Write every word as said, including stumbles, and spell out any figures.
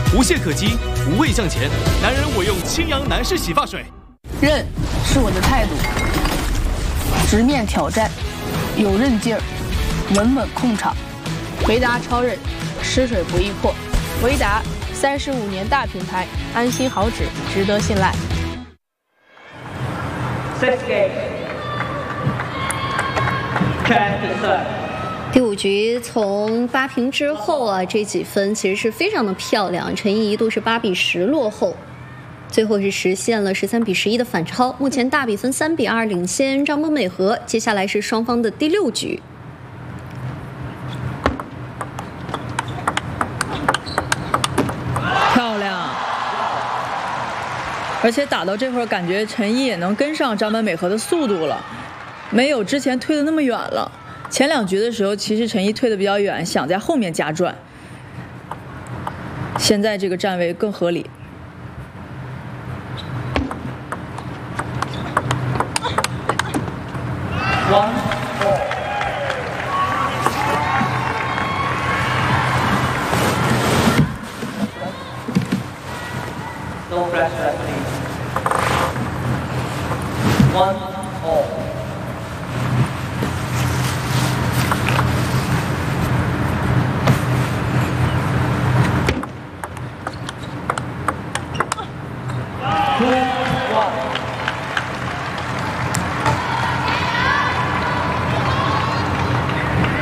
无懈可击，无畏向前。男人我用清扬男士洗发水。 韧是我的态度，直面挑战，有韧劲儿，稳稳控场。维达超韧，湿水不易破。维达三十五年大品牌，安心好纸，值得信赖。 Six game. Ten to serve. 第五局从八平之后啊，这几分其实是非常的漂亮，陈毅一度是八比十落后，最后是实现了十三比十一的反超，目前大比分三比二领先张本美和。接下来是双方的第六局。 漂亮，而且打到这会儿，感觉陈毅也能跟上张本美和的速度了，没有之前推的那么远了。前两局的时候，其实陈毅退得比较远，想在后面加转。现在这个站位更合理。 One four. No pressure, please. One all.